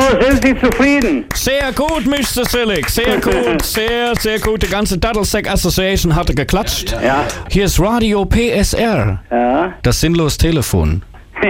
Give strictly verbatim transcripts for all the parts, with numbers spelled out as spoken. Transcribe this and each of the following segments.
sind Sie zufrieden? Sehr gut, Mister Sillig, sehr gut, sehr, sehr gut. Die ganze Dattelsack Association hatte geklatscht. Ja. Hier ist Radio P S R. Ja. Das sinnlos Telefon.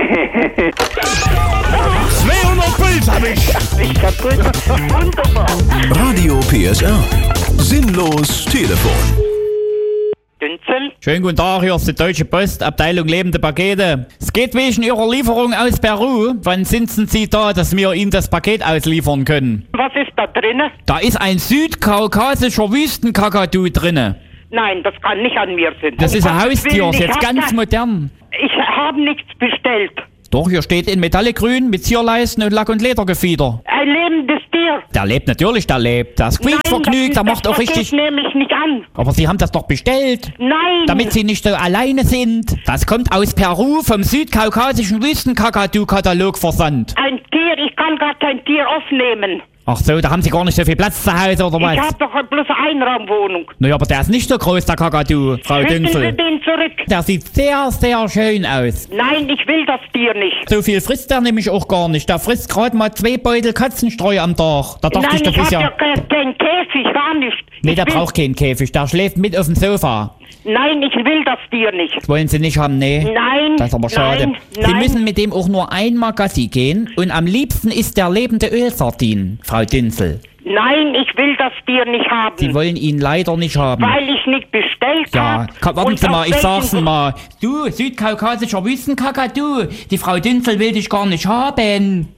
zweihundert Bild hab ich. Ich kaputt. Wunderbar. Radio P S R. Sinnlos Telefon. Dünzel? Schönen guten Tag, hier ist die Deutsche Post, Abteilung lebende Pakete. Es geht wegen Ihrer Lieferung aus Peru. Wann sind denn Sie da, dass wir Ihnen das Paket ausliefern können? Was ist da drinne? Da ist ein südkaukasischer Wüstenkakadu drinne. Nein, das kann nicht an mir sein. Das ist ein Haustier, ist Ich jetzt hab ganz da- modern. Ich habe nichts bestellt. Doch, hier steht in Metallegrün mit Zierleisten und Lack- und Ledergefieder. Ein lebendes Tier. Der lebt natürlich, der lebt. Der ist Nein, quiekvergnügt, der das, macht auch das richtig... Das nehme ich nicht an. Aber Sie haben das doch bestellt. Nein. Damit Sie nicht so alleine sind. Das kommt aus Peru vom südkaukasischen Wüstenkakadu-Katalog versandt. Ein Tier, ich kann gar kein Tier aufnehmen. Ach so, da haben Sie gar nicht so viel Platz zu Hause, oder was? Ich habe doch bloß eine Einraumwohnung. Naja, aber der ist nicht so groß, der Kakadu, Frau Schicken Sie Dünzel. den zurück. Der sieht sehr, sehr schön aus. Nein, ich will das Tier nicht. So viel frisst der nämlich auch gar nicht. Der frisst gerade mal zwei Beutel Katzenstreu am Tag. Da dachte Nein, ich, das ich ist habe ja... ja kein, kein Käfig, gar nicht. Nee, Ich der will, braucht keinen Käfig. Der schläft mit auf dem Sofa. Nein, ich will das Tier nicht. Das wollen Sie nicht haben, nee. Nein, Das ist aber schade. nein, Sie nein. müssen mit dem auch nur einmal Gassi gehen. Und am liebsten ist der lebende Ölsardin, Frau Dünzel. Nein, ich will das Tier nicht haben. Sie wollen ihn leider nicht haben. Weil ich nicht bestellt Ja, habe. komm, warten Und Sie mal, aus ich sag's welchem- mal. Du, südkaukasischer Wüstenkakadu, die Frau Dünzel will dich gar nicht haben.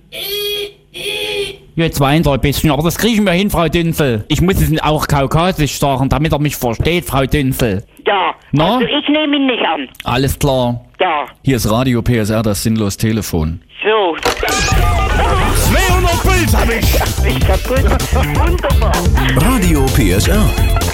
Jetzt weint er ein bisschen, aber das kriegen wir hin, Frau Dünzel. Ich muss es auch kaukasisch sagen, damit er mich versteht, Frau Dünzel. Ja, Na? also ich nehme ihn nicht an. Alles klar. Ja, Hier ist Radio P S R, das sinnlos Telefon. so. zweihundert Bild hab ich. Ich kaputt. Wunderbar. Radio P S R.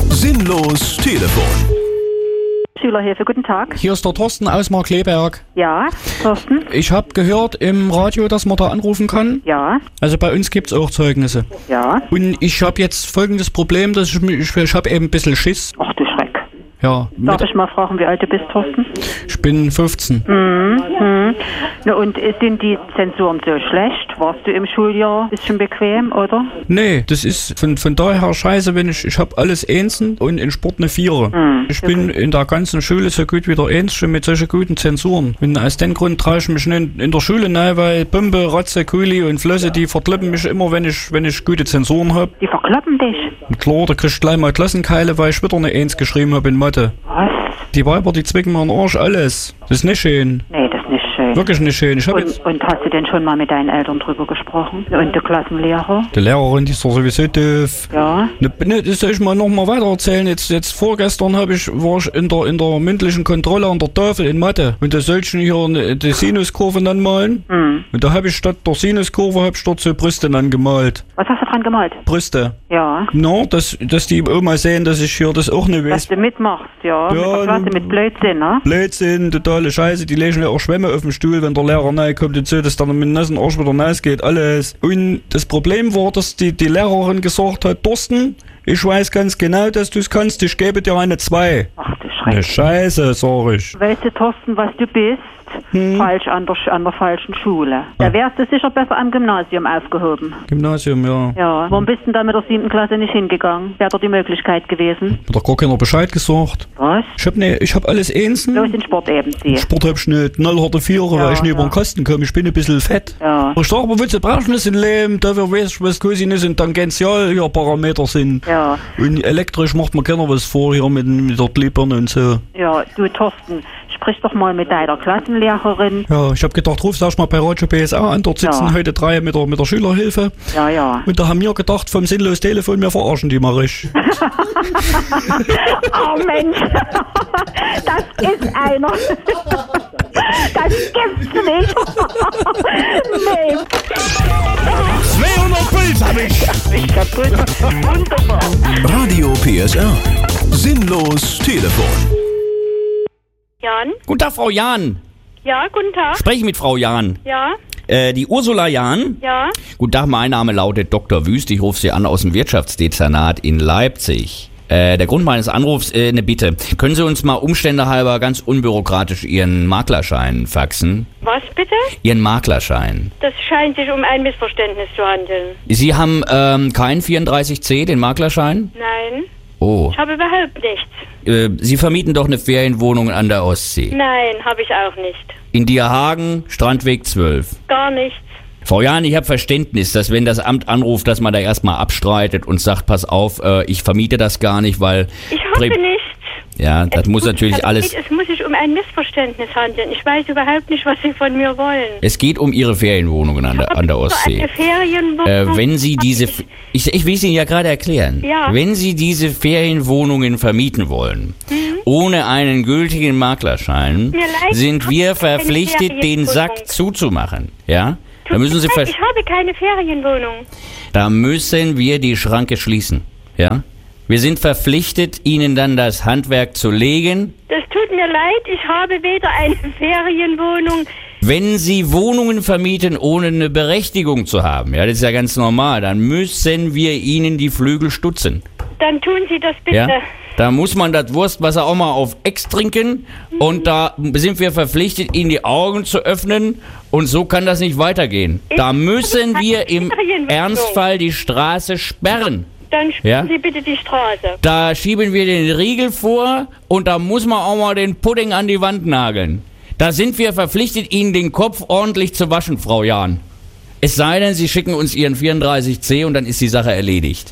Sinnlos Telefon. Schülerhilfe, guten Tag. Hier ist der Thorsten aus Markleberg. Ja, Thorsten? Ich habe gehört im Radio, dass man da anrufen kann. Ja, Also bei uns gibt's auch Zeugnisse. ja. Und ich habe jetzt folgendes Problem, dass ich, mich- ich, ich habe eben ein bisschen Schiss. Ach du Schreck. Ja, Darf mit, ich mal fragen, wie alt du bist, Thorsten? ich bin fünfzehn. Mhm. Na und äh, sind die Zensuren so schlecht? Warst du im Schuljahr ein bisschen bequem, oder? Nee, das ist von, von daher scheiße, wenn ich, ich habe alles Einsen und in Sport eine Vierer. Hm, Ich bin in der ganzen Schule so gut wie der Einzige mit solchen guten Zensuren. Und aus dem Grund traue ich mich nicht in der Schule rein, weil Bombe, Ratze, Kuli und Flosse, die verkloppen mich immer, wenn ich, wenn ich gute Zensuren habe. Die verkloppen dich. Und klar, da kriegst du gleich mal Klassenkeile, weil ich wieder eine Eins geschrieben habe in Mathe. Was? Die Weiber, die zwicken mir den Arsch, alles. Das ist nicht schön. Nee, das ist nicht schön. Wirklich nicht schön. Ich habe jetzt... Und, und hast du denn schon mal mit deinen Eltern drüber gesprochen? Und der Klassenlehrer? Die Lehrerin, die ist doch sowieso doof. Ja. Ne, ne, das soll ich mal noch mal weiter erzählen. Jetzt, jetzt vorgestern hab ich, war ich in der, in der mündlichen Kontrolle an der Tafel in Mathe. Und da sollten hier ne, die Sinuskurve anmalen. Hm. Und da habe ich statt der Sinuskurve hab ich dort so Brüste angemalt. Was hast du dran gemalt? Brüste. Ja. No, dass, dass die Oma sehen, dass ich hier das auch nicht Dass weiß. du mitmachst, ja. Mit Ja, der Klasse, n- mit Blödsinn, ne? Blödsinn, totale Scheiße. Die legen ja auch Schwämme auf den Stuhl, wenn der Lehrer nahe kommt und so, dass dann mit dem nassen Arsch wieder nass geht. Alles. Und das Problem war, dass die, die Lehrerin gesagt hat, Thorsten, ich weiß ganz genau, dass du es kannst. Ich gebe dir eine zwei. Ach du Eine Schreck. Scheiße, sag ich. Weißt du, Thorsten, was du bist? Hm. Falsch an der, an der falschen Schule. Da wärst du sicher besser am Gymnasium aufgehoben. Gymnasium, ja. Ja. Warum bist du da mit der siebten Klasse nicht hingegangen? Wäre doch die Möglichkeit gewesen. Hat doch gar keiner Bescheid gesagt. Was? Ich hab ne, ich hab alles Einsen. Los in Sport eben sie. Sport hab ich ne knallharte Vierer, Ja, weil ich nicht ja. über den Kasten komme. Ich bin ein bisschen fett. Ja. Aber ich sag, aber willst du brauchst du nicht im Leben, dafür weiß ich, was Cosinus und Tangential hier Parameter sind. Ja. Und elektrisch macht man keiner was vor hier mit, mit der Klippern und so. Ja, du Thorsten, sprich doch mal mit deiner Klassenlehrerin. Ja, ich hab gedacht, ruf sag mal bei Radio P S A an, dort sitzen Ja. heute drei mit der, mit der Schülerhilfe. Ja, ja. Und da haben wir gedacht, vom sinnlos Telefon, wir verarschen die mal richtig. Oh Mensch, das ist einer. Das gibt's nicht. Nee. zweihundert Bild hab ich. Ich kaputt. Wunderbar. Radio P S R. Sinnlos Telefon. Jan? Guten Tag, Frau Jahn. Ja, guten Tag. Spreche ich mit Frau Jahn. Ja, Äh, die Ursula Jahn. ja. Guten Tag, mein Name lautet Doktor Wüst. Ich rufe Sie an aus dem Wirtschaftsdezernat in Leipzig. Äh, der Grund meines Anrufs, äh, eine Bitte. Können Sie uns mal Umstände halber ganz unbürokratisch Ihren Maklerschein faxen? Was bitte? Ihren Maklerschein. Das scheint sich um ein Missverständnis zu handeln. Sie haben ähm, keinen vierunddreißig C, den Maklerschein? Nein, Oh. ich habe überhaupt nichts. Äh, Sie vermieten doch eine Ferienwohnung an der Ostsee. Nein, habe ich auch nicht. In Dierhagen, Strandweg zwölf. Gar nichts. Frau Jahn, ich habe Verständnis, dass wenn das Amt anruft, dass man da erstmal abstreitet und sagt, pass auf, äh, ich vermiete das gar nicht, weil... Ich hoffe Prä- nicht. Ja, das Es muss natürlich aber alles... Es muss sich um ein Missverständnis handeln. Ich weiß überhaupt nicht, was Sie von mir wollen. Es geht um Ihre Ferienwohnungen an der, an der Ostsee. Eine Ferienwohnung. Äh, wenn Sie diese... Ich, ich will es Ihnen ja gerade erklären. Ja. Wenn Sie diese Ferienwohnungen vermieten wollen, mhm. ohne einen gültigen Maklerschein, Mir leid, sind ich wir habe keine verpflichtet, den Ferienwohnung. Sack zuzumachen. Ja? Da Tut müssen mir Sie ver- leid, ich habe keine Ferienwohnung. Da müssen wir die Schranke schließen. Ja? Wir sind verpflichtet, Ihnen dann das Handwerk zu legen. Das tut mir leid, ich habe weder eine Ferienwohnung. Wenn Sie Wohnungen vermieten, ohne eine Berechtigung zu haben, ja, das ist ja ganz normal, dann müssen wir Ihnen die Flügel stutzen. Dann tun Sie das bitte. Ja? Da muss man das Wurstwasser auch mal auf Ex trinken und da sind wir verpflichtet, Ihnen die Augen zu öffnen und so kann das nicht weitergehen. Da müssen wir im Ernstfall die Straße sperren. Dann sperren Ja? Sie bitte die Straße. Da schieben wir den Riegel vor und da muss man auch mal den Pudding an die Wand nageln. Da sind wir verpflichtet, Ihnen den Kopf ordentlich zu waschen, Frau Jahn. Es sei denn, Sie schicken uns Ihren vierunddreißig C und dann ist die Sache erledigt.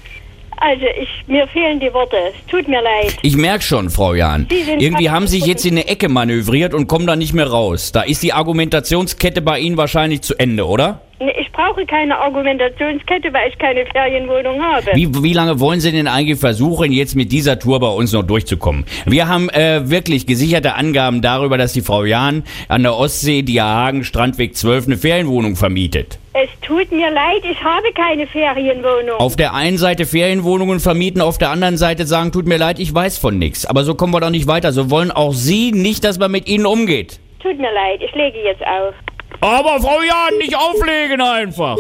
Also, ich, mir fehlen die Worte. Es tut mir leid. Ich merke schon, Frau Jahn. Sie sind Irgendwie fast haben Sie sich jetzt in eine Ecke manövriert und kommen da nicht mehr raus. Da ist die Argumentationskette bei Ihnen wahrscheinlich zu Ende, oder? Nee, ich brauche keine Argumentationskette, weil ich keine Ferienwohnung habe. Wie, wie lange wollen Sie denn eigentlich versuchen, jetzt mit dieser Tour bei uns noch durchzukommen? Wir haben äh, wirklich gesicherte Angaben darüber, dass die Frau Jahn an der Ostsee, Dierhagen, Strandweg zwölf, eine Ferienwohnung vermietet. Es tut mir leid, ich habe keine Ferienwohnung. Auf der einen Seite Ferienwohnungen vermieten, auf der anderen Seite sagen, tut mir leid, ich weiß von nichts. Aber so kommen wir doch nicht weiter. So wollen auch Sie nicht, dass man mit Ihnen umgeht. Tut mir leid, ich lege jetzt auf. Aber Frau Jahn, nicht auflegen einfach.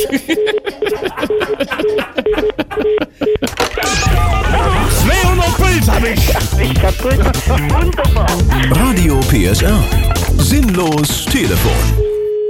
zweihundert Puls hab ich. Nicht kaputt. Wunderbar. Radio P S R. Sinnlos Telefon.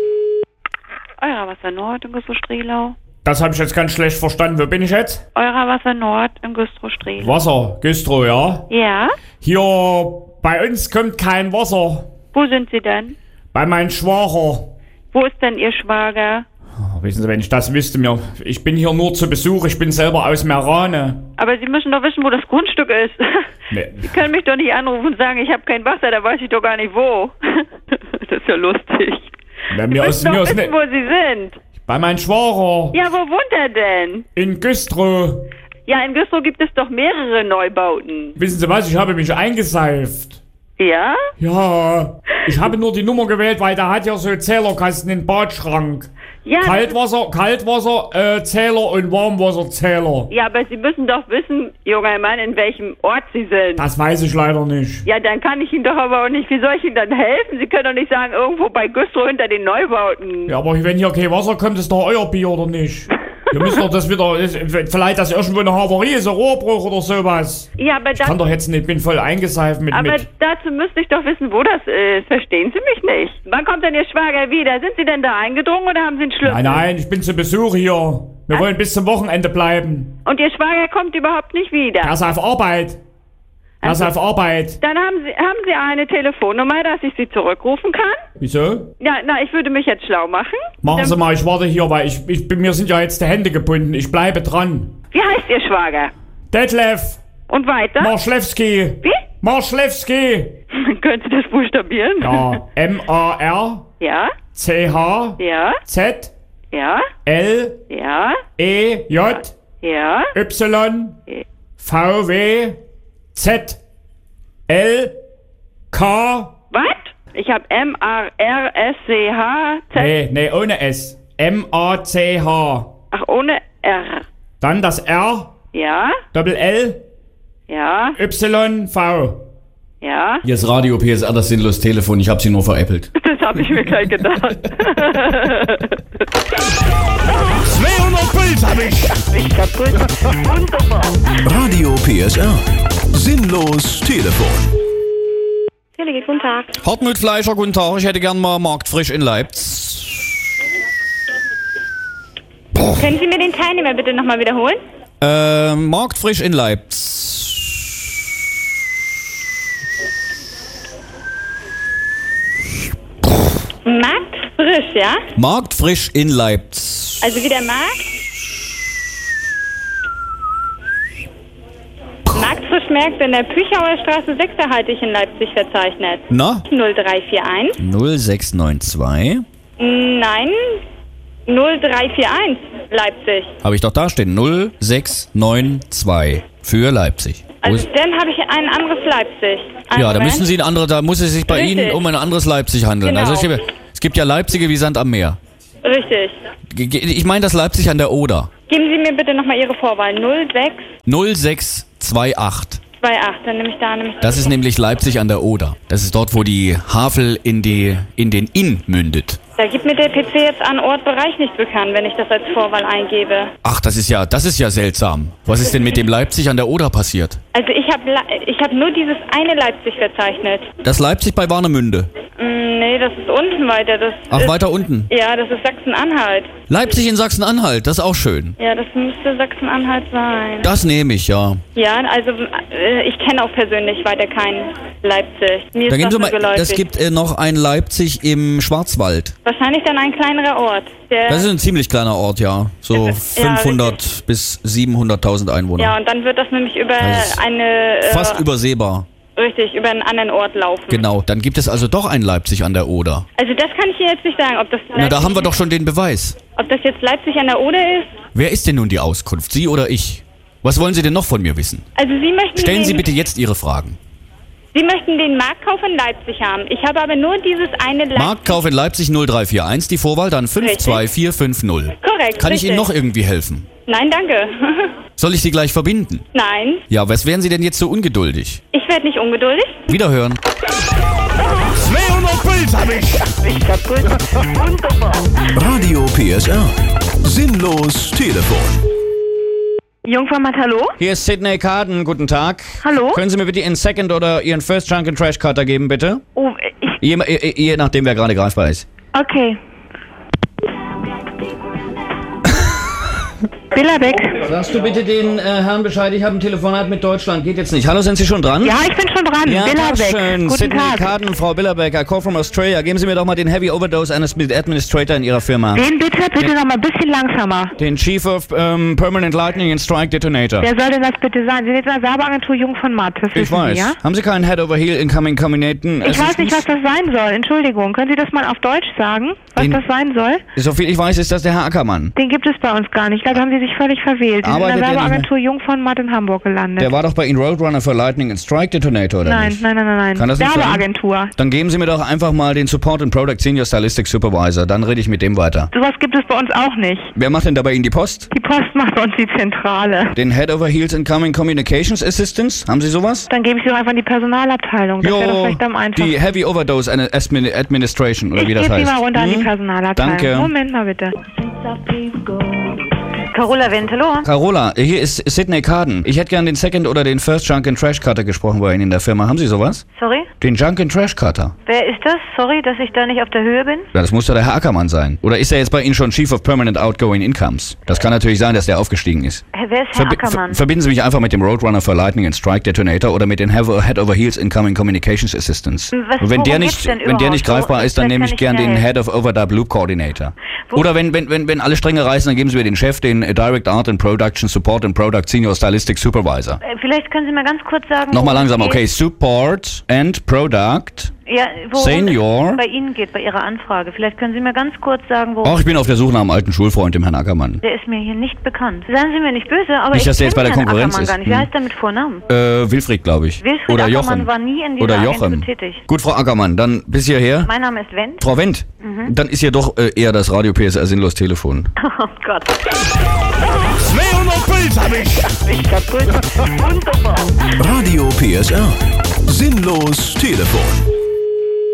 Eurer Wasser Nord im Güstrow Strehlau. Das habe ich jetzt ganz schlecht verstanden. Wo bin ich jetzt? Eurer Wasser Nord im Güstrow Strehlau. Wasser, Güstrow, ja? Ja? Hier, bei uns kommt kein Wasser. Wo sind Sie denn? Bei meinem Schwager. Wo ist denn Ihr Schwager? Oh, wissen Sie, wenn ich das wüsste, mir, ich bin hier nur zu Besuch. Ich bin selber aus Merane. Aber Sie müssen doch wissen, wo das Grundstück ist. Nee. Sie können mich doch nicht anrufen und sagen, ich habe kein Wasser, da weiß ich doch gar nicht wo. Das ist ja lustig. Bei Sie mir müssen ist, doch mir ist wissen, ne, wo Sie sind. bei meinem Schwager. Ja, wo wohnt er denn? In Güstrow. Ja, in Güstrow gibt es doch mehrere Neubauten. Wissen Sie was, ich habe mich eingeseift. Ja? Ja, ich habe nur die Nummer gewählt, weil da hat ja so Zählerkasten im Badschrank. Ja, Kaltwasser, Kaltwasser, äh, Zähler und Warmwasserzähler. ja, aber Sie müssen doch wissen, junger Mann, in welchem Ort Sie sind. Das weiß ich leider nicht. Ja, dann kann ich Ihnen doch aber auch nicht, wie soll ich Ihnen dann helfen? Sie können doch nicht sagen, irgendwo bei Güstrow hinter den Neubauten. Ja, aber wenn hier kein Wasser kommt, ist doch euer Bier, oder nicht? Wir müssen doch das wieder, ist, vielleicht das irgendwo eine Havarie ist, ein Rohrbruch oder sowas. Ja, aber, Ich kann das, doch jetzt nicht, bin voll eingeseift mit, aber mit. dazu müsste ich doch wissen, wo das ist. Verstehen Sie mich nicht? Wann kommt denn Ihr Schwager wieder? Sind Sie denn da eingedrungen oder haben Sie einen Schlüssel? Nein, nein, ich bin zu Besuch hier. Wir wollen bis zum Wochenende bleiben. Und Ihr Schwager kommt überhaupt nicht wieder? Er ist auf Arbeit. Er ist auf Arbeit. Dann haben Sie, haben Sie eine Telefonnummer, dass ich Sie zurückrufen kann? Wieso? Ja, na, ich würde mich jetzt schlau machen. Machen Dann- Sie mal, ich warte hier, weil ich, ich bin, mir sind ja jetzt die Hände gebunden. Ich bleibe dran. Wie heißt Ihr Schwager? Detlef Und weiter? Marschlewski. Wie? Marschlewski. Können Sie das buchstabieren? Ja, M A R Ja? C H Ja? Z Ja? L Ja? E J Ja? Y V W Z L K. Was? Ich habe M A R S C H Z. Nee, nee, ohne S. M A C H. Ach, ohne R. Dann das R, Ja? Doppel L, Ja? Y, V. Ja? Hier ist Radio P S R, das sinnlos Telefon. Ich habe Sie nur veräppelt. Das habe ich mir gleich gedacht. zweihundert Puls hab ich. Nicht kaputt. Wunderbar. Radio P S R. Sinnlos Telefon. Guten Tag. Hartmut Fleischer, guten Tag. Ich hätte gern mal marktfrisch in Leipzig. Können Sie mir den Teilnehmer bitte nochmal wiederholen? Äh, Marktfrisch in Leipzig. Marktfrisch, ja? Marktfrisch in Leipzig. Also wie der Markt? Marktfrisch Märkte in der Püchauer Straße sechs erhalte ich in Leipzig verzeichnet. Na? null drei vier eins. null sechs neun zwei. Nein, null drei vier eins Leipzig. Habe ich doch da stehen. null sechs neun zwei für Leipzig. Wo Also ist- dann habe ich ein anderes Leipzig. Einen ja, da Moment. müssen Sie ein andere, da muss es sich bei Richtig. Ihnen um ein anderes Leipzig handeln. Genau. Also ich, gebe- es gibt ja Leipzige wie Sand am Meer. Richtig. Ge- ge- Ich meine das Leipzig an der Oder. Geben Sie mir bitte nochmal Ihre Vorwahl. null sechs null sechs zwei acht. zwei acht. Dann nehme ich da nämlich... Das ist nämlich Leipzig an der Oder. Das ist dort, wo die Havel in, die, in den Inn mündet. Da gibt mir der P C jetzt an Ort Bereich nicht bekannt, wenn ich das als Vorwahl eingebe. Ach, das ist ja, das ist ja seltsam. Was ist denn mit dem Leipzig an der Oder passiert? Also ich habe ich hab nur dieses eine Leipzig verzeichnet. Das Leipzig bei Warnemünde. Mm, nee, das ist unten weiter. Das Ach, ist, weiter unten. Ja, das ist Sachsen-Anhalt. Leipzig in Sachsen-Anhalt, das ist auch schön. Ja, das müsste Sachsen-Anhalt sein. Das nehme ich, ja. Ja, also äh, ich kenne auch persönlich weiter keinen Leipzig. Mir Da ist geben das Sie nur mal, geläufig. es gibt äh, noch ein Leipzig im Schwarzwald. Wahrscheinlich dann ein kleinerer Ort. Der, Das ist ein ziemlich kleiner Ort, ja. So Ja, fünfhundert bis siebenhunderttausend Einwohner. ja, und dann wird das nämlich über Das ist eine... Äh, Fast übersehbar. Richtig, über einen anderen Ort laufen. Genau, dann gibt es also doch ein Leipzig an der Oder. Also das kann ich Ihnen jetzt nicht sagen, ob das, Na, da Leipzig- haben wir doch schon den Beweis. ob das jetzt Leipzig an der Oder ist. Wer ist denn nun die Auskunft, Sie oder ich? Was wollen Sie denn noch von mir wissen? Also Sie möchten Stellen den, Sie bitte jetzt Ihre Fragen. Sie möchten den Marktkauf in Leipzig haben. Ich habe aber nur dieses eine Leipzig. Marktkauf in Leipzig null drei vier eins, die Vorwahl dann fünf zwei vier fünf null. Korrekt. Kann ich richtig. Ihnen noch irgendwie helfen? Nein, danke. Soll ich Sie gleich verbinden? Nein, Ja, was wären Sie denn jetzt so ungeduldig? ich werde nicht ungeduldig. Wiederhören. zweihundert Puls hab ich. Ich kaputt. Wunderbar. Radio P S R. Sinnlos Telefon. Jungformat, hallo? Hier ist Sidney Carden, guten Tag. Hallo? Können Sie mir bitte Ihren Second oder Ihren First Junk and Trash Cutter geben, bitte? Oh, ich, Je, je, je nachdem, wer gerade greifbar ist. okay. Billerbeck. Sagst du bitte den äh, Herrn Bescheid, ich habe ein Telefonat mit Deutschland, geht jetzt nicht. Hallo, sind Sie schon dran? Ja, ich bin schon dran. Ja, Billerbeck. schön. Guten Sidney Tag. Carden, Frau Billerbeck, I call from Australia. Geben Sie mir doch mal den Heavy Overdose Administrator in Ihrer Firma. Den bitte, bitte noch mal ein bisschen langsamer. Den Chief of ähm, Permanent Lightning and Strike Detonator. Wer soll denn das bitte sein? Sie sind jetzt in der Werbeagentur Jung von Matt. Das Ich wissen weiß. Sie, ja? Haben Sie keinen Head over Heel Incoming Combinaten? Ich weiß nicht, was das sein soll. Entschuldigung. Können Sie das mal auf Deutsch sagen, was Den- das sein soll? So viel ich weiß, ist das der Herr Ackermann. Den gibt es bei uns gar nicht. Ich glaube, da haben Sie sich völlig verwählt. Sie sind in Arbeitet der der nicht Werbeagentur Jung von Matt in Hamburg gelandet. Der war doch bei Ihnen Roadrunner für Lightning and Strike Detonator, oder nein, nicht? nein, nein, nein, nein. Kann das nicht sein? Werbeagentur. Dann geben Sie mir doch einfach mal den Support and Product Senior Stylistic Supervisor. Dann rede ich mit dem weiter. Sowas gibt es bei uns auch nicht. Wer macht denn da bei Ihnen die Post? Die Post macht bei uns die Zentrale. Den Head over Heels Incoming Communications Assistance? Haben Sie sowas? Dann gebe ich Sie doch einfach in die Personalabteilung. Das wäre doch vielleicht am einfachsten. die Heavy Overdose Admin- Administration, oder Ich wie das gebe Sie heißt. mal runter an die Hm? Personalabteilung. Danke. Moment mal bitte. Carola Wendt, hallo. Carola, hier ist Sidney Carden. Ich hätte gern den Second oder den First Junk and Trash Cutter gesprochen bei Ihnen in der Firma. Haben Sie sowas? Sorry, Den Junk and Trash Cutter. wer ist das? Sorry, dass ich da nicht auf der Höhe bin. Ja, das muss doch der Herr Ackermann sein. Oder ist er jetzt bei Ihnen schon Chief of Permanent Outgoing Incomes? Das kann natürlich sein, dass der aufgestiegen ist. Hä, Wer ist Herr Verbi- Ackermann? ver- verbinden Sie mich einfach mit dem Roadrunner für Lightning and Strike Detonator oder mit den Head- Head over Heels Incoming Communications Assistance. Was- Und wenn der worum nicht, geht's denn wenn der nicht überhaupt? greifbar Wo- ist, dann vielleicht nehme kann ich ich gern Ihnen den helfen. Head of Overdub Loop Coordinator. Wo- Oder wenn, wenn, wenn, wenn alle Stränge reißen, dann geben Sie mir den Chef, den äh, Direct Art and Production Support and Product Senior Stylistic Supervisor. Äh, Vielleicht können Sie mal ganz kurz sagen. Nochmal worum es langsam, geht. okay. Support and Product. Ja, worum Senior. es bei Ihnen geht, bei Ihrer Anfrage. Vielleicht können Sie mir ganz kurz sagen, worum. Ach, ich bin auf der Suche nach einem alten Schulfreund, dem Herrn Ackermann. Der ist mir hier nicht bekannt. Seien Sie mir nicht böse, aber Nicht, ich dass der jetzt bei kenn der Herrn Konkurrenz Ackermann ist. gar nicht. Wie Hm. heißt der mit Vornamen? Äh, Wilfried, glaube ich. Wilfried Oder Ackermann Jochen. war nie in dieser Oder Agentur Jochem. tätig. Gut, Frau Ackermann, dann bis hierher. Mein Name ist Wendt. Frau Wendt, Mhm. dann ist ja doch äh, eher das Radio P S R Sinnlos Telefon. Oh Gott. zweihundert Puls hab ich. Ich kaputt. Wunderbar. Radio P S R. Sinnlos Telefon.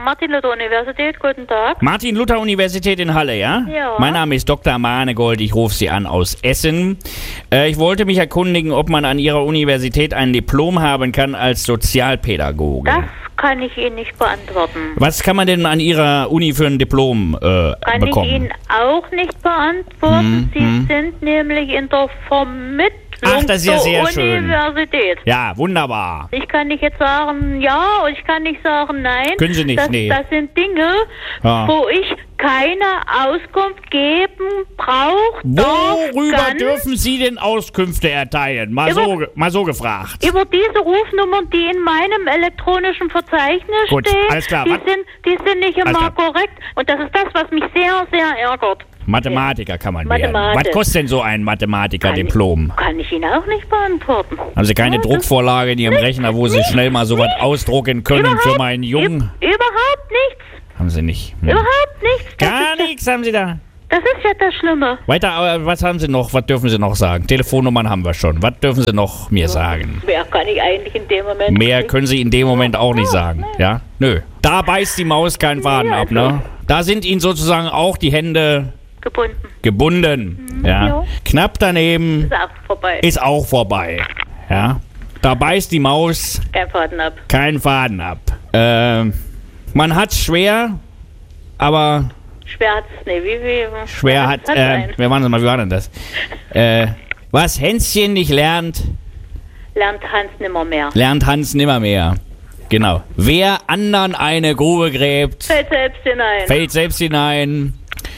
Martin-Luther-Universität, guten Tag. Martin-Luther-Universität in Halle, ja? Ja. Mein Name ist Doktor Manegold, ich rufe Sie an aus Essen. Äh, ich wollte mich erkundigen, ob man an Ihrer Universität ein Diplom haben kann als Sozialpädagoge. Das kann ich Ihnen nicht beantworten. Was kann man denn an Ihrer Uni für ein Diplom äh, Kann bekommen? ich Ihnen auch nicht beantworten. Hm, Sie hm. sind nämlich in der Vermittlung Ach, das ist ja zur sehr schön. Universität. Ja, wunderbar. Ich kann nicht jetzt sagen ja und ich kann nicht sagen nein. Können Sie nicht, das, nee. Das sind Dinge, Ja. wo ich keine Auskunft geben brauche. Worüber dürfen Sie denn Auskünfte erteilen? Mal, Über- so, mal so gefragt. Über diese Rufnummern, die in meinem elektronischen Verzeichnis Gut, stehen, alles klar. die, Was- sind, die sind nicht Alles immer klar. korrekt. Und das ist das, was mich sehr, sehr ärgert. Mathematiker kann man werden. Mathematik. Was kostet denn so ein Mathematiker-Diplom? Kann ich Ihnen auch nicht beantworten. Haben Sie keine Druckvorlage in Ihrem Rechner, wo Sie schnell mal sowas ausdrucken können für meinen Jungen? Üb- überhaupt nichts. Haben Sie nicht. Hm. Überhaupt nichts. Das Gar ist ja- nichts haben Sie da. Das ist ja das Schlimme. Weiter, aber was haben Sie noch? Was dürfen Sie noch sagen? Telefonnummern haben wir schon. Was dürfen Sie noch mir sagen? Mehr kann ich eigentlich in dem Moment Mehr nicht. können Sie in dem Moment auch nicht sagen. Ja? Nö. Da beißt die Maus keinen Faden ab, ne? Da sind Ihnen sozusagen auch die Hände Gebunden. gebunden. Ja. ja. Knapp daneben Ist auch vorbei. ist auch vorbei. Ja. Da beißt die Maus Kein Faden ab. keinen Faden ab. Ähm, man hat's schwer, aber Schwer hat es nicht. Wie, wie, schwer hat. hat's Äh, einen. wer war denn mal, wie war denn das? Äh, was Hänschen nicht lernt, Lernt Hans nimmer mehr. lernt Hans nimmermehr. Genau. Wer anderen eine Grube gräbt, Fällt selbst hinein. fällt selbst hinein.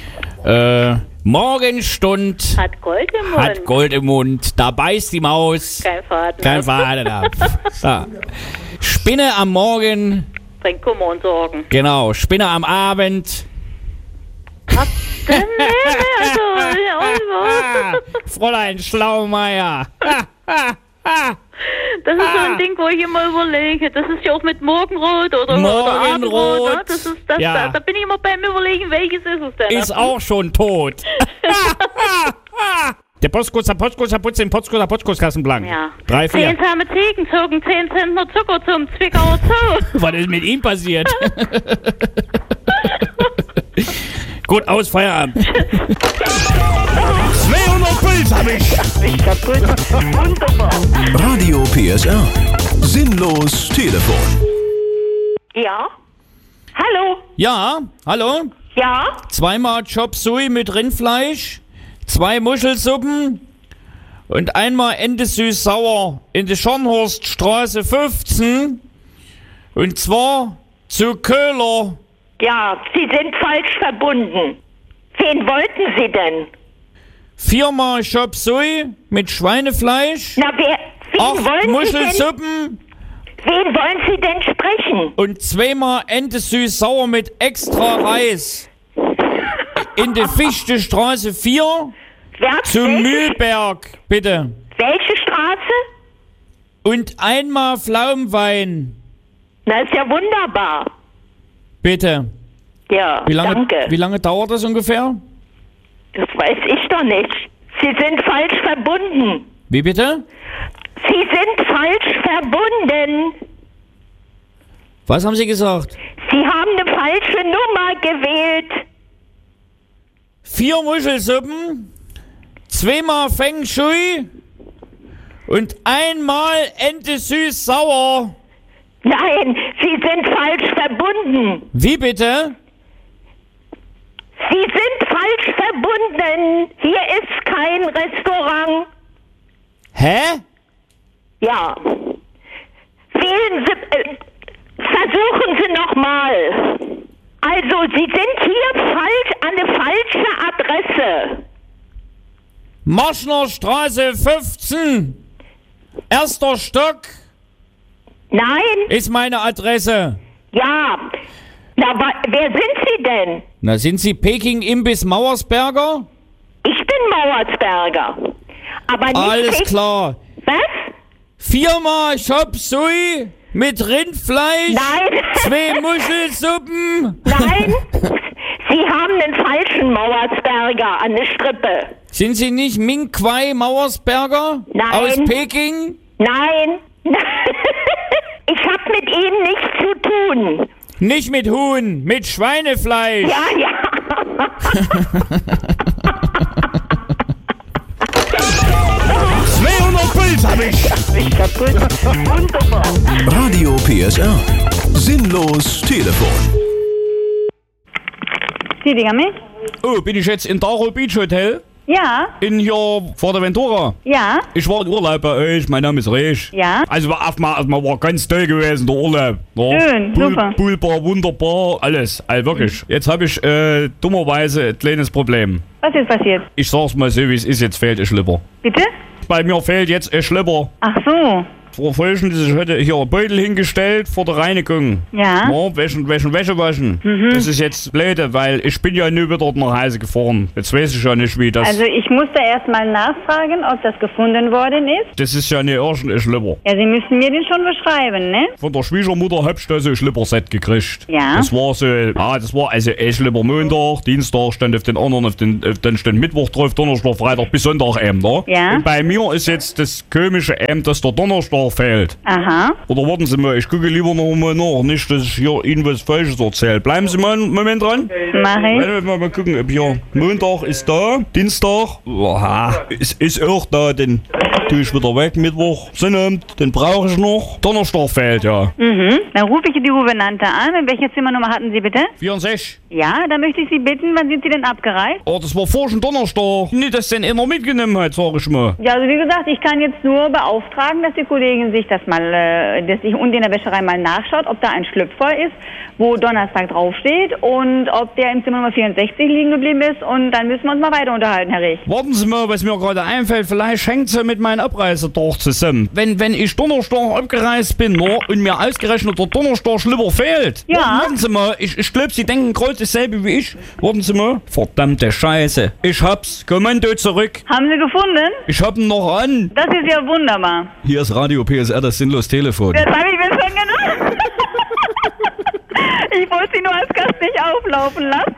Äh, Morgenstund Hat Gold im Mund. hat Gold im Mund. Da beißt die Maus Kein Faden kein ab. Faden ab. So. Spinne am Morgen, Bringt Kummer und Sorgen. genau. Spinne am Abend. Dann nee, also, ja, Fräulein Schlaumeier. das ist so ein Ding, wo ich immer überlege. Das ist ja auch mit Morgenrot oder, oder Morgenrot. Abendrot. Ne? Das ist das, Ja. da, da bin ich immer beim Überlegen, welches ist es denn? Ist auch schon tot. Der Postkuss, der Postkuss, der Putz, den Postkuss, der Postkusskassenblank. Ja. Drei, vier. Zehn zahme Ziegen zogen zehn Zentner Zucker zum Zwickauer Zoo. Was ist mit ihm passiert? Gut, aus, Feierabend. zweihundert Puls hab ich. Ich kaputt. Wunderbar. Radio P S R. Sinnlos Telefon. Ja? Hallo? Ja, hallo? Ja? Zweimal Chop Suey mit Rindfleisch, zwei Muschelsuppen und einmal Ente süß-sauer in der Schornhorststraße fünfzehn. Und zwar zu Köhler. Ja, Sie sind falsch verbunden. Wen wollten Sie denn? Viermal Chop Suey mit Schweinefleisch, Na, wer, wen acht wollen Sie denn, Muschelsuppen wen wollen Sie denn sprechen? und zweimal Ente süß-sauer mit extra Reis. In der Fichtestraße vier Wer, zu welche, Mühlberg, bitte. welche Straße? Und einmal Pflaumenwein, Na, ist ja wunderbar. bitte. Ja, Wie lange, danke. wie lange dauert das ungefähr? Das weiß ich doch nicht. Sie sind falsch verbunden. Wie bitte? Sie sind falsch verbunden. Was haben Sie gesagt? Sie haben eine falsche Nummer gewählt. Vier Muschelsuppen, zweimal Feng Shui und einmal Ente süß-sauer. Nein, Sie sind falsch verbunden. Wie bitte? Sie sind falsch verbunden. Hier ist kein Restaurant. Hä? Ja. Wählen Sie, äh, versuchen Sie nochmal. Also, Sie sind hier falsch an eine falsche Adresse. Marschner Straße fünfzehn. Erster Stock Nein? ist meine Adresse. Ja. Na, wa- wer sind Sie denn? Na, sind Sie Peking Imbiss Mauersberger? Ich bin Mauersberger. Aber nicht Alles ich- klar. Was? Viermal Chop Suey mit Rindfleisch. Nein. Zwei Muschelsuppen. Nein. Sie haben den falschen Mauersberger an der Strippe. Sind Sie nicht Ming Kwai Mauersberger? Nein. Aus Peking? Nein. Ich habe mit Ihnen nichts zu tun. Nicht mit Huhn, mit Schweinefleisch. Ja, ja. zweihundert Puls hab ich. Ich kaputt. Wunderbar. Radio P S R. Sinnlos Telefon. Sí, dígame. Oh, bin ich jetzt in Daro Beach Hotel? Ja, In hier vor der Ventura? ja, Ich war in Urlaub bei euch, mein Name ist Rech. ja. Also war erstmal, erstmal war ganz toll gewesen, der Urlaub. Ja. Schön, Pool, super. Poolbar, wunderbar, alles. Also wirklich. Jetzt habe ich äh, dummerweise ein kleines Problem. Was ist passiert? Ich sag's mal so, wie es ist, jetzt fehlt ein Schlipper. Bitte? Bei mir fehlt jetzt ein Schlipper. Ach so. Vor Folgendes, ich hatte hier einen Beutel hingestellt vor der Reinigung. Ja. Ja, Wäschen, Wäschen, Wäsche waschen. Mhm. Das ist jetzt blöde, weil ich bin ja nur wieder nach Hause gefahren. Jetzt weiß ich ja nicht, wie das... Also ich muss da erstmal nachfragen, ob das gefunden worden ist. das ist ja nicht irgendein Schlipper. Ja, Sie müssen mir den schon beschreiben, ne? Von der Schwiegermutter hab ich da so ein Schlipperset gekriegt. Ja. Das war so, ja, das war also ein Schlipper Montag, Dienstag stand auf den anderen, auf den, auf den stand Mittwoch drauf, Donnerstag, Freitag bis Sonntag eben, ne? Ja. Und bei mir ist jetzt das komische eben, dass der Donnerstag fehlt. Aha. Oder warten Sie mal, ich gucke lieber noch mal nach, nicht, dass ich hier Ihnen was Falsches erzähle. Bleiben Sie mal einen Moment dran. Mach ich. Warte, mal, mal gucken, ob hier Montag ist da, Dienstag, oha, ist, ist auch da, den tue ich wieder weg, Mittwoch, Sonnabend, den brauche ich noch. Donnerstag fehlt, ja. Mhm. Dann rufe ich die Gouvernante an. Und welche Zimmernummer hatten Sie bitte? vierundsechzig. Ja, dann möchte ich Sie bitten, wann sind Sie denn abgereist? Oh, das war vorhin Donnerstag. Nicht, dass den einer mitgenommen hat, sag ich mal. Ja, also wie gesagt, ich kann jetzt nur beauftragen, dass die Kollegin sich das mal, äh, dass sich unten in der Wäscherei mal nachschaut, ob da ein Schlüpfer ist, wo Donnerstag draufsteht und ob der im Zimmer Nummer vierundsechzig liegen geblieben ist und dann müssen wir uns mal weiter unterhalten, Herr Rech. Warten Sie mal, was mir gerade einfällt, vielleicht hängt sie mit meinem Abreisetag zusammen. Wenn, wenn ich Donnerstag abgereist bin, no, und mir ausgerechnet der Donnerstag Schlipper fehlt. Ja. Warten Sie mal, ich, ich glaube, Sie denken gerade dasselbe wie ich. Warten Sie mal. Verdammte Scheiße. Ich hab's. Kommando zurück. Haben Sie gefunden? Ich hab ihn noch an. Das ist ja wunderbar. Hier ist Radio P S R, das Sinnlos Telefon. Das habe ich mir schon gedacht. Ich wollte Sie nur als Gast nicht auflaufen lassen.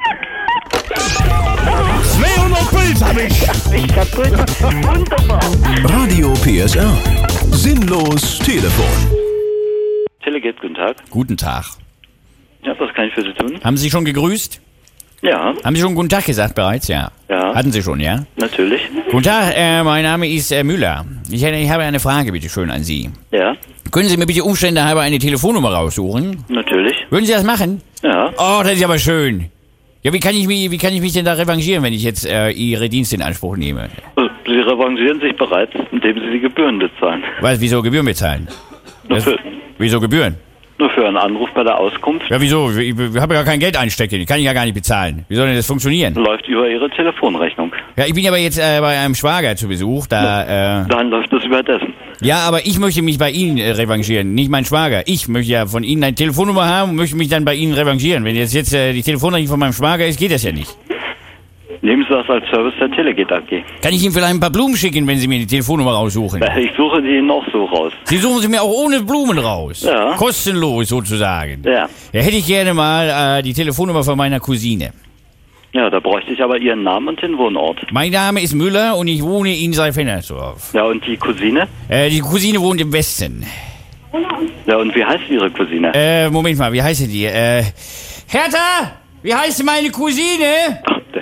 zweihundert Puls hab ich. Ich kaputt. Wunderbar. Radio P S R. Sinnlos Telefon. Teleget, guten Tag. Guten Tag. Ja, was kann ich für Sie tun? Haben Sie schon gegrüßt? Ja, Haben Sie schon guten Tag gesagt bereits? Ja. Ja. Hatten Sie schon, ja? natürlich. Guten Tag, äh, mein Name ist äh, Müller. Ich, hätte- ich habe eine Frage, bitte schön, an Sie. Ja, Können Sie mir bitte Umstände halber eine Telefonnummer raussuchen? natürlich. Würden Sie das machen? Ja, Oh, das ist aber schön. Ja, wie kann ich mich, wie kann ich mich denn da revanchieren, wenn ich jetzt äh, Ihre Dienste in Anspruch nehme? Also, Sie revanchieren sich bereits, indem Sie die Gebühren bezahlen. Was, wieso Gebühren bezahlen? Nur Das, für, wieso Gebühren? nur für einen Anruf bei der Auskunft Ja, wieso? Ich, ich habe ja gar kein Geld einstecken. Ich kann ja gar nicht bezahlen. Wie soll denn das funktionieren? läuft über Ihre Telefonrechnung. Ja, ich bin aber jetzt äh, bei einem Schwager zu Besuch. Da, äh, Dann läuft das über dessen. ja, aber ich möchte mich bei Ihnen äh, revanchieren, nicht mein Schwager. Ich möchte ja von Ihnen eine Telefonnummer haben und möchte mich dann bei Ihnen revanchieren. Wenn jetzt jetzt äh, die Telefonrechnung von meinem Schwager ist, geht das ja nicht. Nehmen Sie das als Service der Teleget A G. Kann ich Ihnen vielleicht ein paar Blumen schicken, wenn Sie mir die Telefonnummer raussuchen? Ich suche die noch so raus. Sie suchen sie mir auch ohne Blumen raus. Ja. Kostenlos sozusagen. Ja. Ja, hätte ich gerne mal äh, die Telefonnummer von meiner Cousine. Ja, da bräuchte ich aber Ihren Namen und den Wohnort. Mein Name ist Müller und ich wohne in Seifernersdorf. Ja, und die Cousine? Äh, die Cousine wohnt im Westen. Ja, und wie heißt Ihre Cousine? Äh, Moment mal, wie heißt die? Äh, Hertha! Wie heißt meine Cousine?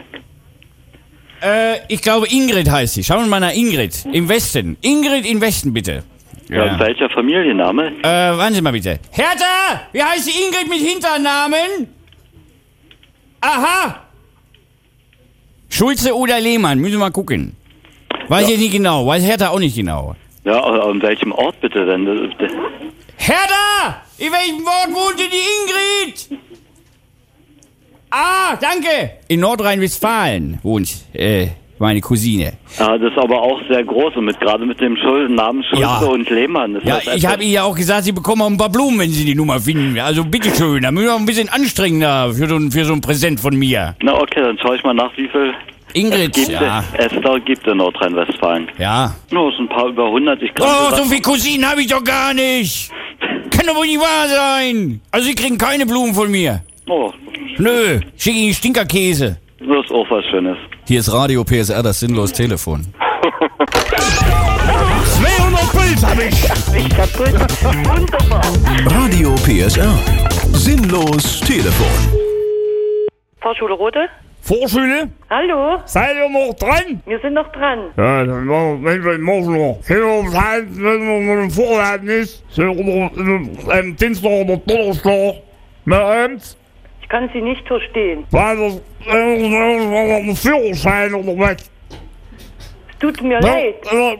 Äh, ich glaube Ingrid heißt sie. Schauen wir mal nach Ingrid. Im Westen. Ingrid im Westen, bitte. Ja, und welcher Familienname? Äh, warten Sie mal bitte. Hertha! Wie heißt die Ingrid mit Hinternamen? Aha! Schulze oder Lehmann, müssen wir mal gucken. Weiß Ja. ich nicht genau, weiß Hertha auch nicht genau. Ja, aber an welchem Ort bitte denn? Hertha! In welchem Ort wohnte die Ingrid? Ah, danke! In Nordrhein-Westfalen wohnt äh, meine Cousine. Ja, das ist aber auch sehr groß und mit gerade mit dem Schul Namen Schulze Ja. und Lehmann. Ist Ja, das ich etwas- habe Ihnen ja auch gesagt, Sie bekommen auch ein paar Blumen, wenn Sie die Nummer finden. Also bitteschön, da müssen wir ein bisschen anstrengender für so, ein, für so ein Präsent von mir. Na okay, dann schaue ich mal nach, wie viel Ingrid, es, gibt, ja. es da gibt in Nordrhein-Westfalen. Ja. Nur so ein paar über hundert. Ich kann Oh, so so viele Cousinen habe ich doch gar nicht. Kann doch wohl nicht wahr sein. Also Sie kriegen keine Blumen von mir. Oh, Nö, schicke Ihnen Stinkerkäse. das ist auch was Schönes. Hier ist Radio P S R, das Sinnlos Telefon. zweihundert Puls habe ich. Ich kaputt. Wunderbar. Radio P S R. Sinnlos Telefon. Fahrschule Rote? Vorschule? Hallo? Seid ihr noch dran? Wir sind noch dran. Ja, dann machen wir morgen noch. Zeit, wenn man ein Vorladen ist, am Dienstag oder Donnerstag, mehr abends. Ich kann Sie nicht verstehen. Weil das ein Führerschein oder was? Es tut mir leid.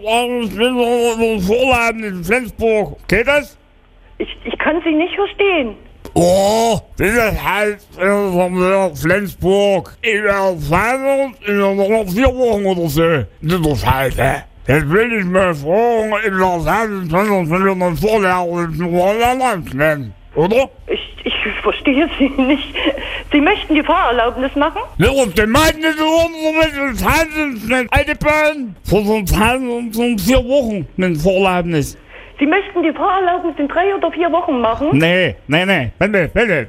Ein Vorladen in Flensburg. Geht das? Ich, ich kann Sie nicht verstehen. Oh, das ist halt äh, Flensburg. Ich werde fahren in noch vier Wochen oder so. Das ist doch scheiße. Jetzt will ich mal fragen, in der Seite, wenn wir einen Vorlehrer nennen, oder? Ich, ich verstehe Sie nicht. Sie möchten die Fahrerlaubnis machen? Ja, auf den Mann ist es um, alte Bahn. Vor so einem vier Wochen mit Vorlaubnis. Sie möchten die Fahrerlaubnis in drei oder vier Wochen machen? Nee, nee, nee. Warte, warte.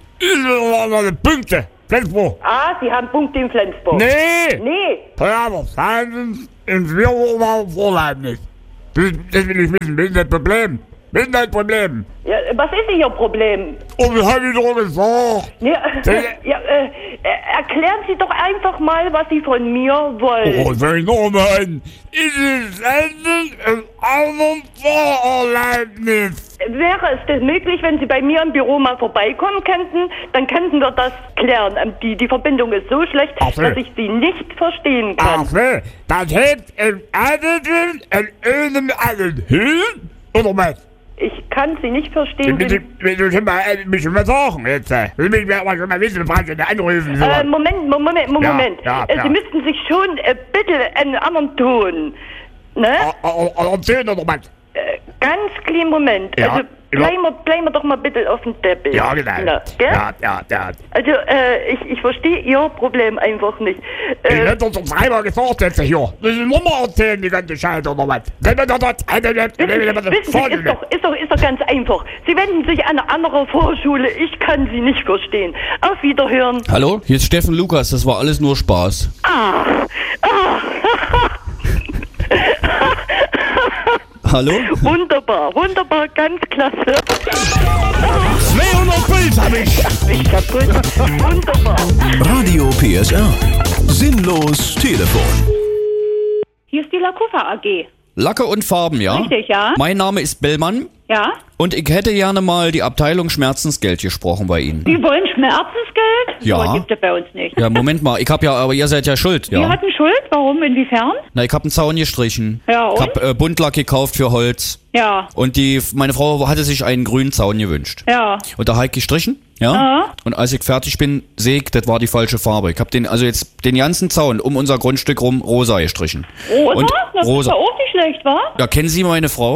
Punkte. Flensburg. Ah, Sie haben Punkte in Flensburg. Nee. Nee. Ja, aber sagen in vier Wochen Vorleibnis. Das, das will ich wissen. Das ist das Problem. Das ist das Problem. Ja, was ist Ihr Problem? Und das habe ich doch gesagt. Ja, ja, äh, erklären Sie doch einfach mal, was Sie von mir wollen. Oh, soll ich noch mal hin? Ist es endlich ein anderes Fahrerlaubnis? Wäre es denn möglich, wenn Sie bei mir im Büro mal vorbeikommen könnten, dann könnten wir das klären. Ähm, Die, die Verbindung ist so schlecht, Ach so. dass ich Sie nicht verstehen kann. Ach so, das hebt im Adel in einem allen Höhen? Oder was? Ich kann Sie nicht verstehen. Du, Sie, du, du schon mal, äh, mich schon mal sagen jetzt. äh. Du mich mal schon mal wissen, was du da anrufen soll. äh, Moment, Moment, Moment. Ja, ja, Äh, ja. Sie müssten sich schon äh, bitte einen anderen Ton. Ne? Erzählen oder was? Äh, ganz kleinen Moment. Ja, Also bleiben wir, bleiben wir doch mal bitte auf dem Teppich. Ja, genau. Na, gell? Ja, ja, ja. Also, äh, ich, ich verstehe Ihr Problem einfach nicht. Ich Äh, hätte doch dreimal gesagt jetzt hier. Das ist nur mal erzählen, die ganze Scheiße oder was? Wissen Sie, wissen Sie, ist doch, ist, doch, ist doch ganz einfach. Sie wenden sich an eine andere Vorschule. Ich kann Sie nicht verstehen. Auf Wiederhören. Hallo, hier ist Steffen Lukas, das war alles nur Spaß. Ah, ah. Hallo? Wunderbar, wunderbar, ganz klasse. zweihundert Puls hab ich. Ich kaputt. Wunderbar. Radio P S R. Sinnlos Telefon. Hier ist die Lakufa A G. Lacke und Farben, ja? Richtig, ja. Mein Name ist Bellmann Ja? und ich hätte gerne mal die Abteilung Schmerzensgeld gesprochen bei Ihnen. Sie wollen Schmerzensgeld? Ja. So gibt es bei uns nicht. Ja, Moment mal, ich hab ja, aber ihr seid ja schuld, Wir ja. hatten Schuld? Warum? Inwiefern? Na, ich hab einen Zaun gestrichen. Ja, und? Ich hab äh, Buntlack gekauft für Holz. Ja. Und die, meine Frau hatte sich einen grünen Zaun gewünscht. Ja. Und da hab ich gestrichen, ja. Ja. Und als ich fertig bin, sehe ich, das war die falsche Farbe. Ich hab den, also jetzt den ganzen Zaun um unser Grundstück rum rosa gestrichen. Rosa? Und Das rosa. ist ja auch nicht schlecht, wa? Ja, kennen Sie meine Frau?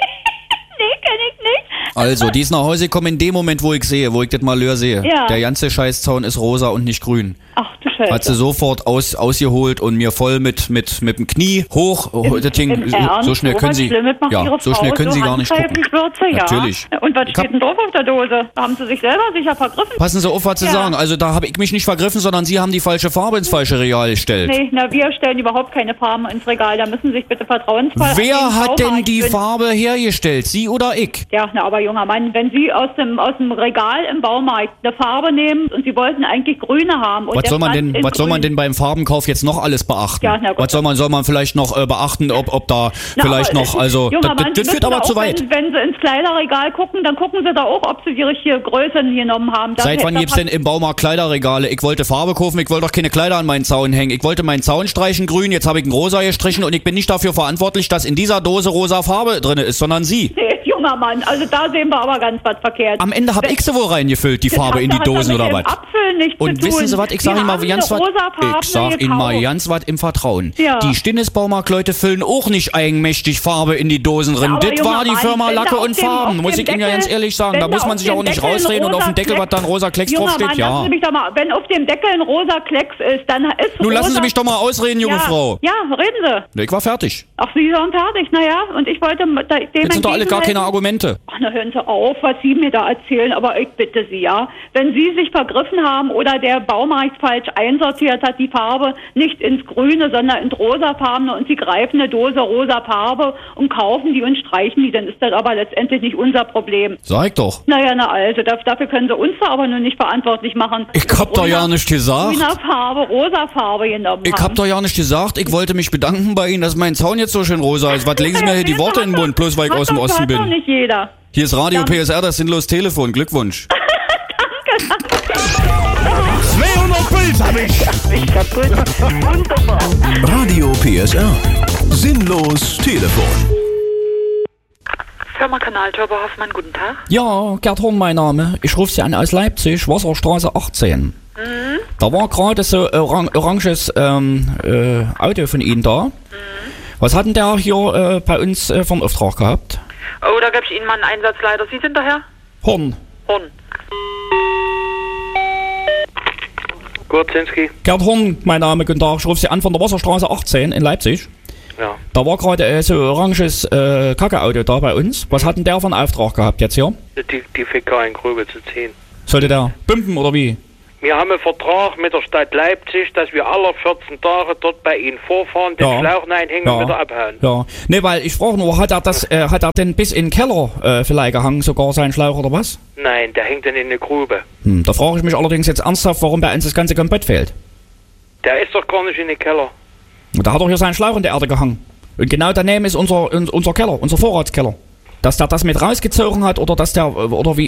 Nee, kenn ich nicht. Also, die ist nach Hause gekommen in dem Moment, wo ich sehe, wo ich das Malheur sehe. Ja. Der ganze Scheißzaun ist rosa und nicht grün. Ach du Scheiße. Hat sie sofort aus, ausgeholt und mir voll mit, mit, mit dem Knie hoch. Im, das Ding, im so, Ernst? so schnell So können was Sie, Schlimmes macht ja, Ihre so Frau, schnell können so Sie gar nicht gucken. Handgreiflich-Würze, ja. Natürlich. Und was Ich steht hab- denn drauf auf der Dose? Da haben Sie sich selber sicher vergriffen? Passen Sie auf, was Sie Ja. sagen. Also, da habe ich mich nicht vergriffen, sondern Sie haben die falsche Farbe ins falsche Regal gestellt. Nee, na, wir stellen überhaupt keine Farben ins Regal. Da müssen Sie sich bitte vertrauensvoll an den Wer hat denn Baumarkt die wenden. Farbe hergestellt? Sie oder ich? Ja, na, aber junger Mann, wenn Sie aus dem, aus dem Regal im Baumarkt eine Farbe nehmen und Sie wollten eigentlich grüne haben. Und Was der soll man stand denn, in was soll man grün. denn beim Farbenkauf jetzt noch alles beachten? Ja, na gut. Was soll man, soll man vielleicht noch äh, beachten, ob, ob da Na, vielleicht aber, noch, also, junger das, Mann, das, Sie das führt müssen aber auch, zu weit. Wenn, wenn Sie ins Kleiderregal gucken, dann gucken Sie da auch, ob Sie die richtige Größe genommen haben. Das Seit wann da gibt's denn im Baumarkt Kleiderregale? Ich wollte Farbe kaufen, ich wollte doch keine Kleider an meinen Zaun hängen. Ich wollte meinen Zaun streichen grün, jetzt habe ich einen rosa gestrichen und ich bin nicht dafür verantwortlich, dass in dieser Dose rosa Farbe drin ist, sondern Sie. Nee, junger Mann, also da sehen wir aber ganz was verkehrt. Am Ende habe ich sie wohl reingefüllt, die Das Farbe hat- in die hat Dosen damit oder mit was? dem Apfel nichts Und zu tun. wissen Sie was, ich sag Sie Ihnen mal haben ganz eine was, rosafarbene ich sag Ihnen mal gekauft. ganz was im Vertrauen. Ja. Die Stinnes-Baumarkt-Leute füllen auch nicht eigenmächtig Farbe in die Dosen drin. Ja, aber das junger war die Mann, Firma wenn da Lacke auf und dem- Farben, auf muss dem ich Ihnen ja Deckel- ganz ehrlich sagen. wenn Da da muss man auf sich auch dem nicht Deckel ein rausreden und auf dem rosa Deckel, was da ein rosa Klecks Junger draufsteht, Mann, ja. lassen Sie mich doch mal, wenn auf dem Deckel ein rosa Klecks ist, dann ist Nun rosa... lassen Sie mich doch mal ausreden, junge ja, Frau. Ja, reden Sie. Ich war fertig. Ach, Sie sind fertig, naja, und ich wollte dem Jetzt sind doch alle gar keine entgegenhelfen. Argumente. Ach, na hören Sie auf, was Sie mir da erzählen, aber ich bitte Sie, ja. Wenn Sie sich vergriffen haben haben oder der Baumarkt falsch einsortiert hat, die Farbe nicht ins Grüne, sondern ins Rosafarbene und sie greifen eine Dose rosa Farbe und kaufen die und streichen die, dann ist das aber letztendlich nicht unser Problem. Sag doch. Naja, na also, dafür können sie uns da aber nur nicht verantwortlich machen. Ich hab da ja nicht gesagt. Grüner Farbe, rosa Farbe genommen Ich hab da ja nicht gesagt, ich wollte mich bedanken bei Ihnen, dass mein Zaun jetzt so schön rosa ist. Was legen Sie mir hier die Worte in den Mund, bloß weil ich aus dem Osten bin? Hat doch nicht jeder. Hier ist Radio P S R, das sinnlos Telefon. Glückwunsch. zweihundert Puls hab ich. Ich kaputt. Wunderbar. Radio P S R. Sinnlos Telefon. Firma Kanalturbo Hoffmann, guten Tag. Ja, Gerd Horn mein Name. Ich rufe Sie an aus Leipzig, Wasserstraße achtzehn. Mhm. Da war gerade so ein orang oranges ähm, äh, Auto von Ihnen da. Mhm. Was hat denn der hier äh, bei uns äh, vom Auftrag gehabt? Oh, da gebe ich Ihnen mal einen Einsatzleiter. Sie sind daher? Horn. Horn. Kurzinski. Gerd Horn, mein Name, guten Tag. Ich rufe Sie an von der Wasserstraße achtzehn in Leipzig. Ja. Da war gerade äh, so ein oranges äh, Kacke-Auto da bei uns. Was hat denn der für einen Auftrag gehabt jetzt hier? Die, die Ficker in Grube zu ziehen. Sollte der pumpen oder wie? Wir haben einen Vertrag mit der Stadt Leipzig, dass wir alle vierzehn Tage dort bei Ihnen vorfahren, den Ja. Schlauch reinhängen Ja. und wieder abhauen. Ja. Ne, weil ich frage nur, hat er das, äh, hat er denn bis in den Keller äh, vielleicht gehangen, sogar seinen Schlauch oder was? Nein, der hängt dann in der Grube. Hm, da frage ich mich allerdings jetzt ernsthaft, warum bei uns das ganze komplett fehlt. Der ist doch gar nicht in den Keller. Und da hat er hier seinen Schlauch in der Erde gehangen. Und genau daneben ist unser, unser Keller, unser Vorratskeller. Dass der das mit rausgezogen hat oder dass der, oder wie,